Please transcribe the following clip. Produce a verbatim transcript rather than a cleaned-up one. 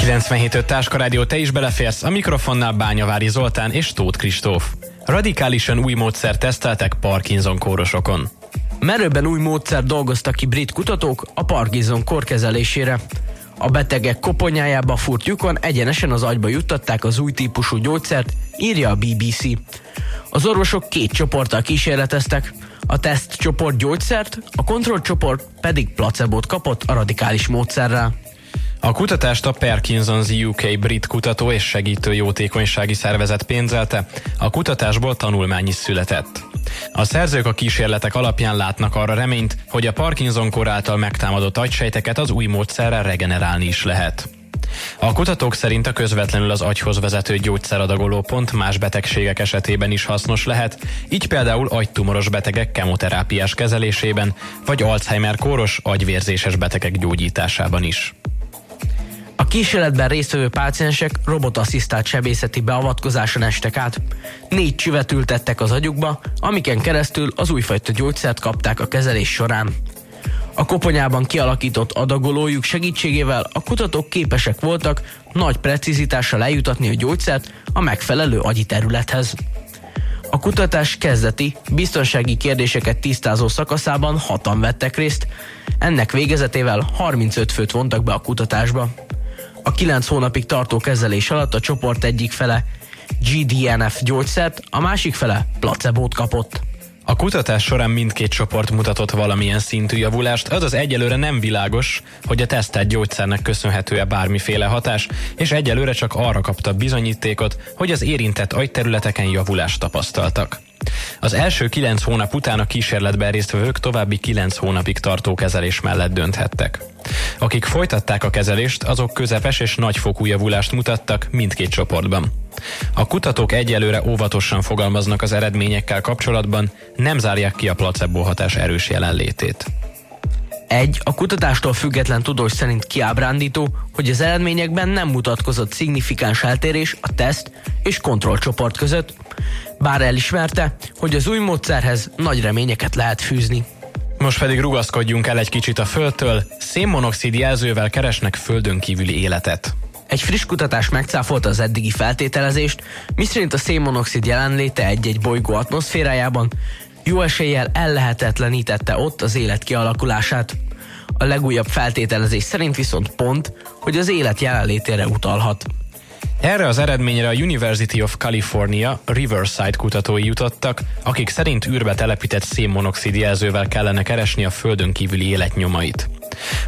kilencvenhét öt Táska Rádió, te is beleférsz, a mikrofonnál Bányavári Zoltán és Tóth Kristóf. Radikálisan új módszert teszteltek Parkinson kórosokon. Merőben új módszert dolgoztak ki brit kutatók a Parkinson kór kezelésére. A betegek koponyájába furt lyukon egyenesen az agyba juttatták az új típusú gyógyszert, írja a bé bé cé. Az orvosok két csoporttal kísérleteztek. A tesztcsoport gyógyszert, a kontrollcsoport pedig placebót kapott a radikális módszerrel. A kutatást a Parkinson's u ká brit kutató és segítő jótékonysági szervezet pénzelte, a kutatásból tanulmány is született. A szerzők a kísérletek alapján látnak arra reményt, hogy a Parkinson-kór által megtámadott agysejteket az új módszerrel regenerálni is lehet. A kutatók szerint a közvetlenül az agyhoz vezető gyógyszeradagoló pont más betegségek esetében is hasznos lehet, így például agytumoros betegek kemoterápiás kezelésében, vagy Alzheimer-kóros agyvérzéses betegek gyógyításában is. A kísérletben résztvevő páciensek robotasszisztált sebészeti beavatkozáson estek át. Négy csüvet ültettek az agyukba, amiken keresztül az újfajta gyógyszert kapták a kezelés során. A koponyában kialakított adagolójuk segítségével a kutatók képesek voltak nagy precizitással eljutatni a gyógyszert a megfelelő agyi területhez. A kutatás kezdeti, biztonsági kérdéseket tisztázó szakaszában hatan vettek részt, ennek végezetével harmincöt főt vontak be a kutatásba. A kilenc hónapig tartó kezelés alatt a csoport egyik fele gé dé en ef gyógyszert, a másik fele placebót kapott. A kutatás során mindkét csoport mutatott valamilyen szintű javulást, azaz egyelőre nem világos, hogy a tesztelt gyógyszernek köszönhető-e bármiféle hatás, és egyelőre csak arra kapta bizonyítékot, hogy az érintett agyterületeken javulást tapasztaltak. Az első kilenc hónap után a kísérletben résztvevők további kilenc hónapig tartó kezelés mellett dönthettek. Akik folytatták a kezelést, azok közepes és nagyfokú javulást mutattak mindkét csoportban. A kutatók egyelőre óvatosan fogalmaznak az eredményekkel kapcsolatban, nem zárják ki a placebo hatás erős jelenlétét. Egy a kutatástól független tudós szerint kiábrándító, hogy az eredményekben nem mutatkozott szignifikáns eltérés a teszt és kontrollcsoport között, bár elismerte, hogy az új módszerhez nagy reményeket lehet fűzni. Most pedig rugaszkodjunk el egy kicsit a Földtől, szénmonoxid jelzővel keresnek földön kívüli életet. Egy friss kutatás megcáfolta az eddigi feltételezést, miszerint a szénmonoxid jelenléte egy-egy bolygó atmoszférájában jó eséllyel ellehetetlenítette ott az élet kialakulását. A legújabb feltételezés szerint viszont pont, hogy az élet jelenlétére utalhat. Erre az eredményre a University of California Riverside kutatói jutottak, akik szerint űrbe telepített szénmonoxid jelzővel kellene keresni a földön kívüli élet nyomait.